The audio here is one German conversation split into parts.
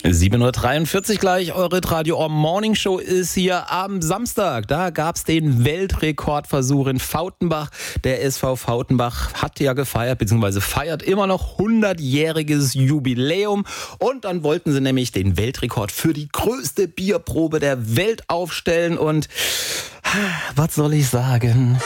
7:43 Uhr gleich, eure Radio Ohr Morning Show ist hier am Samstag. Da gab's den Weltrekordversuch in Fautenbach. Der SV Fautenbach hat ja gefeiert, beziehungsweise feiert immer noch 100-jähriges Jubiläum. Und dann wollten sie nämlich den Weltrekord für die größte Bierprobe der Welt aufstellen. Und was soll ich sagen?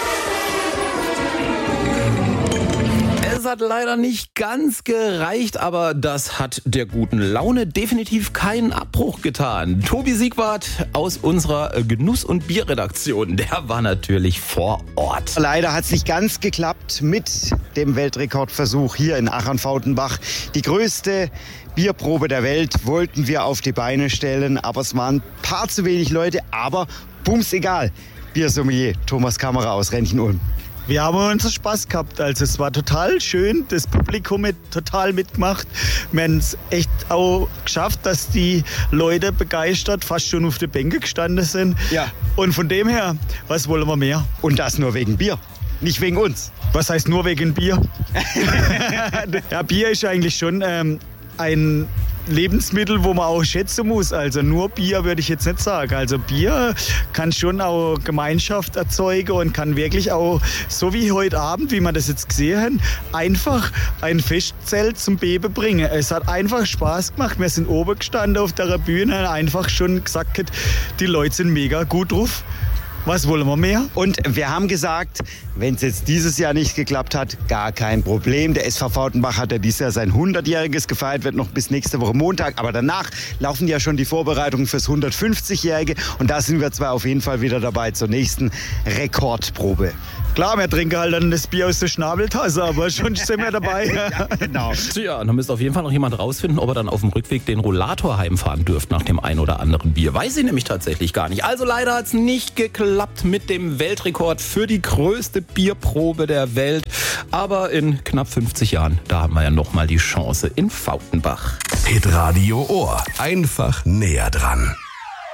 Es hat leider nicht ganz gereicht, aber das hat der guten Laune definitiv keinen Abbruch getan. Tobi Siegwart aus unserer Genuss- und Bierredaktion, der war natürlich vor Ort. Leider hat es nicht ganz geklappt mit dem Weltrekordversuch hier in Achern-Fautenbach. Die größte Bierprobe der Welt wollten wir auf die Beine stellen, aber es waren ein paar zu wenig Leute, aber bums egal. Biersommelier Thomas Kammerer aus Renchen-Ulm. Wir haben unseren Spaß gehabt, also es war total schön, das Publikum hat total mitgemacht. Wir haben es echt auch geschafft, dass die Leute begeistert fast schon auf der Bänke gestanden sind. Ja. Und von dem her, was wollen wir mehr? Und das nur wegen Bier, nicht wegen uns. Was heißt nur wegen Bier? Ja, Bier ist eigentlich schon ein Lebensmittel, wo man auch schätzen muss. Also nur Bier würde ich jetzt nicht sagen. Also Bier kann schon auch Gemeinschaft erzeugen und kann wirklich auch, so wie heute Abend, wie wir das jetzt gesehen haben, einfach ein Festzelt zum Beben bringen. Es hat einfach Spaß gemacht. Wir sind oben gestanden auf der Bühne, einfach schon gesagt, die Leute sind mega gut drauf. Was wollen wir mehr? Und wir haben gesagt, wenn es jetzt dieses Jahr nicht geklappt hat, gar kein Problem. Der SV Fautenbach hat ja dieses Jahr sein 100-jähriges gefeiert, wird noch bis nächste Woche Montag. Aber danach laufen ja schon die Vorbereitungen fürs 150-jährige. Und da sind wir zwar auf jeden Fall wieder dabei zur nächsten Rekordprobe. Klar, wir trinken halt dann das Bier aus der Schnabeltasse, aber schon sind wir dabei. Ja, genau. Tja, dann müsste auf jeden Fall noch jemand rausfinden, ob er dann auf dem Rückweg den Rollator heimfahren dürft nach dem ein oder anderen Bier. Weiß ich nämlich tatsächlich gar nicht. Also leider hat es nicht geklappt mit dem Weltrekord für die größte Bierprobe der Welt. Aber in knapp 50 Jahren, da haben wir ja nochmal die Chance in Fautenbach. Hitradio Ohr. Einfach näher dran.